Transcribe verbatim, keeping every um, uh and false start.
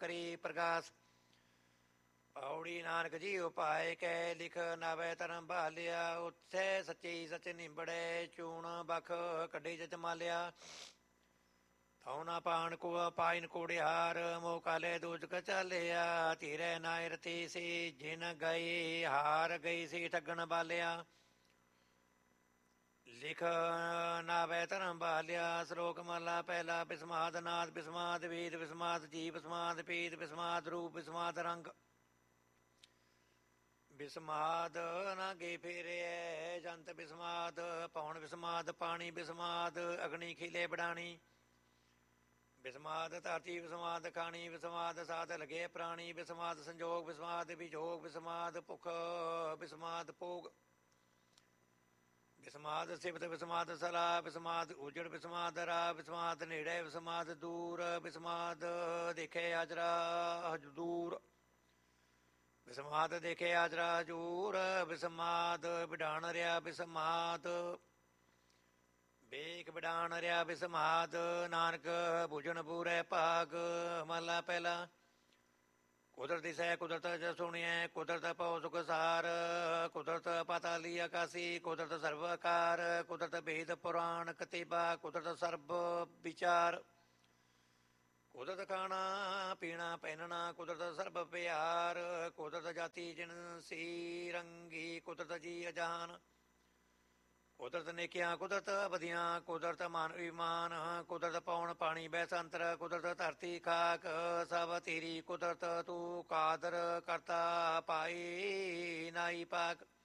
ਕਰੀ ਪ੍ਰਗਾਸ। ਪੌੜੀ ਨਾਨਕ ਜੀ ਉਪਾਏ ਕੈ ਲਿਖ ਨਾਵੇ ਧਰਮ ਭਾਲਿਆ। ਉੱਥੇ ਸੱਚੀ ਸੱਚ ਨਿੰਬੜੇ ਚੂਣ ਬਖ ਕੱਢੀ ਜਚ ਮਾਲਿਆ। ਥਉ ਨਾ ਪਾਣ ਕੋ ਪਾਇਨ ਕੋੜਿਆਰ ਮੋਹ ਕਾਲੇ ਦੂਜਕ ਚਾਲਿਆ। ਧੀਰੇ ਨਾਇ ਰਤੀ ਸੀ ਜਿਨ ਗਈ ਹਾਰ ਗਈ ਸੀ ਠੱਗਣ ਬਾਲਿਆ। ਲਿਖ ਨਾਵੇ ਧਰਮ ਬਾਲਿਆ। ਸ਼ਲੋਕ ਮਹਲਾ ਪਹਿਲਾ। ਬਿਸਮਾਦ ਨਾਦ ਬਿਸਮਾਦ ਵੀਦ ਬਿਸਮਾਦ ਜੀ ਬਿਸਮਾਦ ਪੀਤ ਬਿਸਮਾਦ ਰੂਪ ਬਿਸਮਾਦ ਰੰਗ। ਬਿਸਮਾਦ ਨਾਗੇ ਫੇਰਿਐ ਜੰਤ ਬਿਸਮਾਦ। ਪੌਣ ਬਿਸਮਾਦ ਪਾਣੀ ਬਿਸਮਾਦ ਅਗਨੀ ਖਿਲੇ ਬੜਾਣੀ। ਬਿਸਮਾਦ ਧਰਤੀ ਬਿਸਮਾਦ ਖਾਣੀ ਬਿਸਮਾਦ ਸਾਧ ਲਗੇ ਪ੍ਰਾਣੀ। ਬਿਸਮਾਦ ਸੰਜੋਗ ਬਿਸਮਾਦ ਵਿਜੋਗ ਬਿਸਮਾਦ ਭੁੱਖ ਬਿਸਮਾਦ ਭੋਗ। ਬਿਸਮਾਦ ਸਿਫਤ ਬਿਸਮਾਦ ਸਲਾਹ ਬਿਸਮਾਦ ਉਜੜ ਬਿਸਮਾਦ ਰਾਹ। ਬਿਸਮਾਦ ਨੇੜੇ ਬਿਸਮਾਦ ਦੂਰ ਬਿਸਮਾਦ ਦੇਖੇ ਹਾਜਰਾ ਹਜ਼ੂਰ। ਬਿਸਮਾਦ ਦੇਖੇ ਹਾਜਰਾ ਹਜ਼ੂਰ। ਬਿਸਮਾਦ ਬਿਡਾਣ ਰਿਹਾ ਬਿਸਮਾਦ ਵੇਖ ਬਿਡਾਣ ਰਿਹਾ ਬਿਸਮਾਦ। ਨਾਨਕ ਬੁਝਣ ਪੂਰੈ ਭਾਗ। ਮਹਲਾ ਪਹਿਲਾ। ਕੁਦਰਤ ਦਿਸੈ ਕੁਦਰਤ ਜ ਸੁਣਿਐ ਕੁਦਰਤ ਪਉ ਸੁਖ ਸਾਰ। ਕੁਦਰਤ ਪਾਤਾਲੀ ਆਕਾਸੀ ਕੁਦਰਤ ਸਰਬ ਆਕਾਰ। ਕੁਦਰਤ ਭੇਦ ਪੁਰਾਣ ਕਤੇਬਾ ਕੁਦਰਤ ਸਰਬ ਵਿਚਾਰ। ਕੁਦਰਤ ਖਾਣਾ ਪੀਣਾ ਪਹਿਨਣਾ ਕੁਦਰਤ ਸਰਬ ਪਿਆਰ। ਕੁਦਰਤ ਜਾਤੀ ਜਿਨਸੀ ਰੰਗੀ ਕੁਦਰਤ ਜੀ ਅਜਾਨ। ਕੁਦਰਤ ਨੇਕੀਆਂ ਕੁਦਰਤ ਵਧੀਆਂ ਕੁਦਰਤ ਮਾਨ ਇਮਾਨ। ਕੁਦਰਤ ਪੌਣ ਪਾਣੀ ਬੈਸੰਤਰ ਕੁਦਰਤ ਧਰਤੀ ਖਾਕ। ਸਭ ਤੇਰੀ ਕੁਦਰਤ ਤੂੰ ਕਾਦਰ ਕਰਤਾ ਪਾਈ ਨਾਈ ਪਾਕ।